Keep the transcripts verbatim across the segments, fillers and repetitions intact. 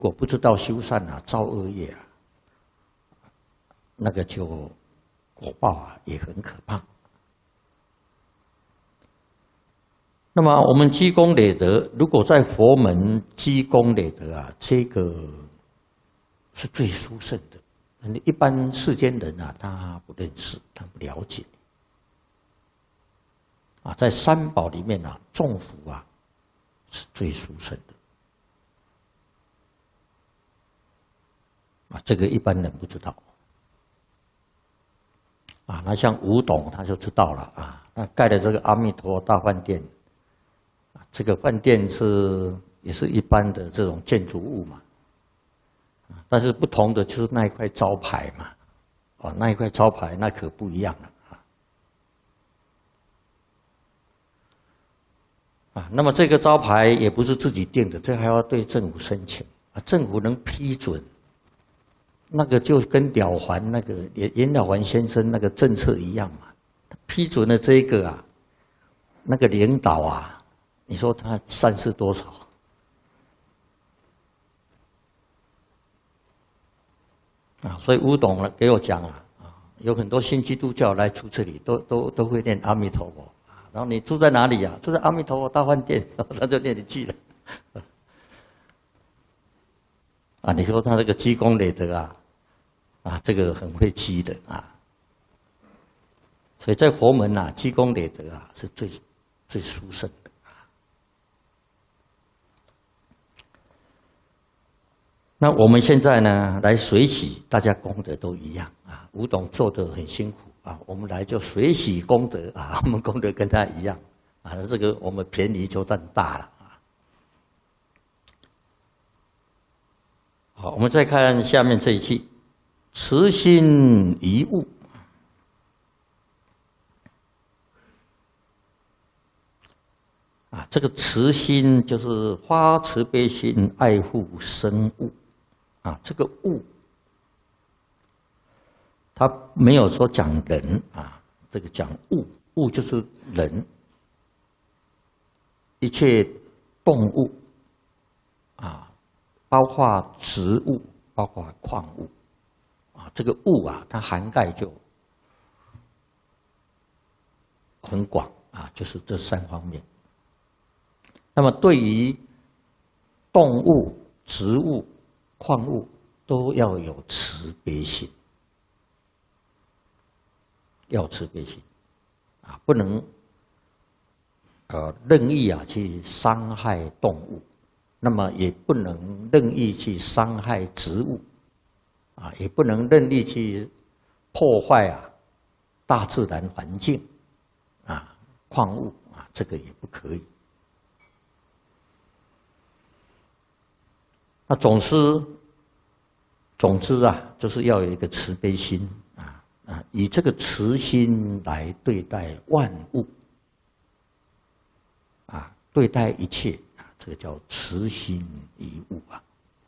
果不知道修善啊，造恶业啊，那个就果报啊也很可怕。那么我们积功累德，如果在佛门积功累德啊，这个是最殊胜的。一般世间人啊，他不认识，他不了解。啊，在三宝里面啊，众福啊是最殊胜的。啊，这个一般人不知道。啊，那像吴董他就知道了啊，那盖的这个阿弥陀大饭店，啊，这个饭店是也是一般的这种建筑物嘛，啊，但是不同的就是那一块招牌嘛，啊，那一块招牌那可不一样了啊。啊，那么这个招牌也不是自己定的，这还要对政府申请啊，政府能批准。那个就跟了凡那个严了凡先生那个政策一样嘛，批准了这个啊，那个领导啊，你说他善事多少？啊，所以吴董给我讲啊，啊，有很多新基督教来住这里，都都都会念阿弥陀佛，然后你住在哪里呀、啊？住在阿弥陀佛大饭店，他就念一句了。啊，你说他这个积功累德啊。啊，这个很会积的啊，所以在佛门啊，积功累德啊，是最最殊胜的啊。那我们现在呢，来随喜，大家功德都一样啊。吴董做得很辛苦啊，我们来就随喜功德啊，我们功德跟他一样啊，这个我们便宜就占大了啊。好，我们再看下面这一句。慈心一物，啊，这个慈心就是发慈悲心，爱护生物，啊，这个物，他没有说讲人啊，这个讲物，物就是人，一切动物，啊，包括植物，包括矿物。啊，这个物啊，它涵盖就很广啊，就是这三方面。那么对于动物、植物、矿物，都要有慈悲心，要慈悲心啊，不能呃任意啊去伤害动物，那么也不能任意去伤害植物。啊，也不能任意去破坏啊大自然环境啊矿物啊，这个也不可以。那总之，总之啊，就是要有一个慈悲心啊啊，以这个慈心来对待万物啊，对待一切啊，这个叫慈心一物啊。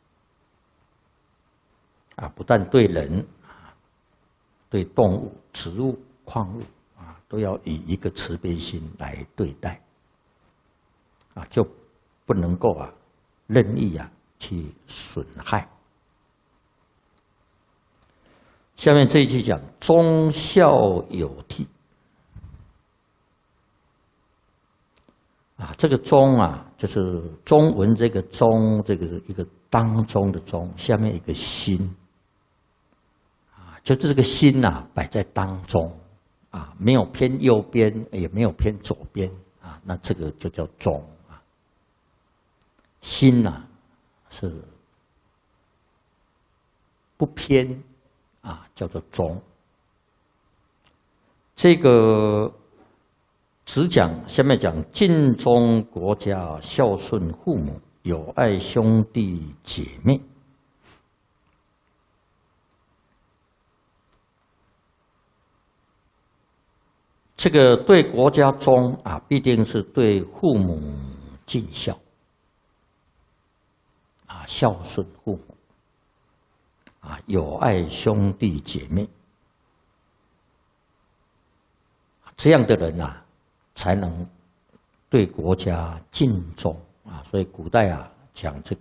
啊，不但对人啊，对动物、植物、矿物啊，都要以一个慈悲心来对待，啊，就不能够啊任意啊去损害。下面这一句讲忠孝有悌，啊，这个忠啊，就是中文这个忠，这个是一个当中的中，下面一个心。就这个心呐、啊，摆在当中，啊，没有偏右边，也没有偏左边，啊，那这个就叫忠啊。心呐、啊，是不偏，啊，叫做忠。这个只讲下面讲尽忠国家，孝顺父母，友爱兄弟姐妹。这个对国家忠啊，必定是对父母尽孝啊，孝顺父母啊，友爱兄弟姐妹，这样的人啊，才能对国家尽忠啊。所以古代啊，讲这